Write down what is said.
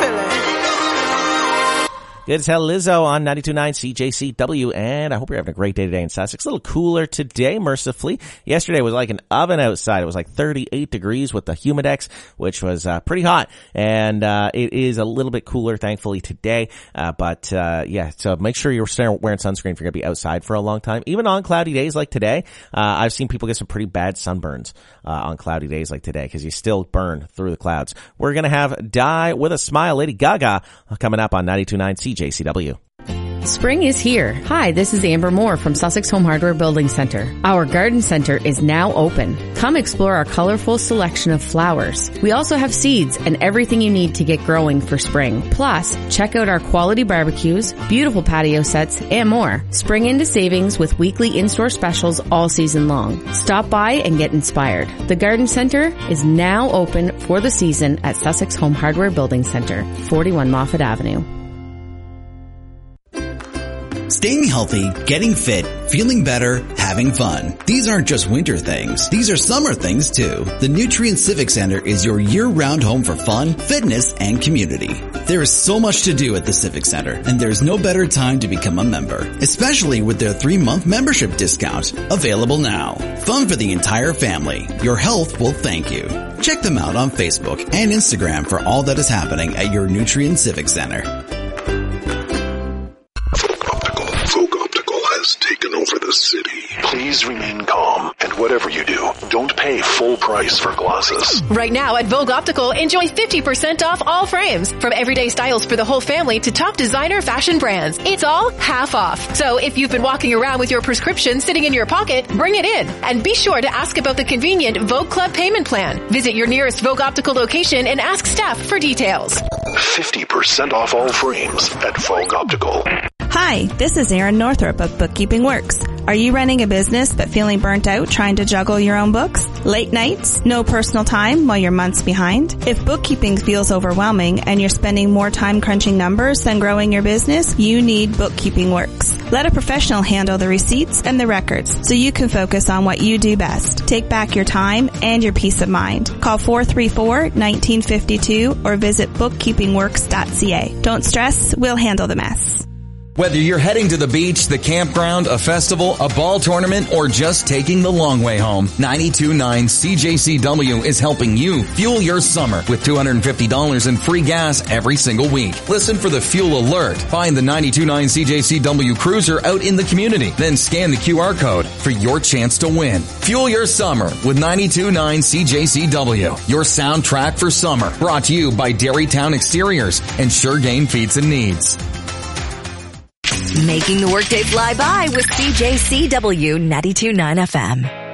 Good as hell, Lizzo on 92.9 CJCW, and I hope you're having a great day today in Sussex. A little cooler today, mercifully. Yesterday was like an oven outside. It was like 38 degrees with the Humidex, which was pretty hot, and it is a little bit cooler, thankfully, today. Yeah, so make sure you're wearing sunscreen if you're going to be outside for a long time. Even on cloudy days like today, I've seen people get some pretty bad sunburns on cloudy days like today because you still burn through the clouds. We're going to have Die With a Smile, Lady Gaga, coming up on 92.9 CJCW. Spring is here. Hi, this is Amber Moore from Sussex Home Hardware Building Center. Our garden center is now open. Come explore our colorful selection of flowers. We also have seeds and everything you need to get growing for spring. Plus, check out our quality barbecues, beautiful patio sets, and more. Spring into savings with weekly in-store specials all season long. Stop by and get inspired. The garden center is now open for the season at Sussex Home Hardware Building Center, 41 Moffat Avenue. Staying healthy, getting fit, feeling better, having fun. These aren't just winter things. These are summer things too. The Nutrien Civic Center is your year-round home for fun, fitness, and community. There is so much to do at the Civic Center, and there's no better time to become a member, especially with their 3-month membership discount. Available now. Fun for the entire family. Your health will thank you. Check them out on Facebook and Instagram for all that is happening at your Nutrien Civic Center. Taken over the city. Please remain calm, and whatever you do, don't pay full price for glasses. Right now at Vogue Optical, enjoy 50% off all frames. From everyday styles for the whole family to top designer fashion brands. It's all half off. So if you've been walking around with your prescription sitting in your pocket, bring it in. And be sure to ask about the convenient Vogue Club payment plan. Visit your nearest Vogue Optical location and ask staff for details. 50% off all frames at Vogue Optical. Hi, this is Erin Northrup of Bookkeeping Works. Are you running a business but feeling burnt out trying to juggle your own books? Late nights? No personal time while you're months behind? If bookkeeping feels overwhelming and you're spending more time crunching numbers than growing your business, you need Bookkeeping Works. Let a professional handle the receipts and the records so you can focus on what you do best. Take back your time and your peace of mind. Call 434-1952 or visit bookkeepingworks.ca. Don't stress, we'll handle the mess. Whether you're heading to the beach, the campground, a festival, a ball tournament, or just taking the long way home, 92.9 CJCW is helping you fuel your summer with $250 in free gas every single week. Listen for the fuel alert. Find the 92.9 CJCW cruiser out in the community. Then scan the QR code for your chance to win. Fuel your summer with 92.9 CJCW. Your soundtrack for summer. Brought to you by Dairytown Exteriors and Suregain Feeds and Needs. Making the workday fly by with CJCW 92.9 FM.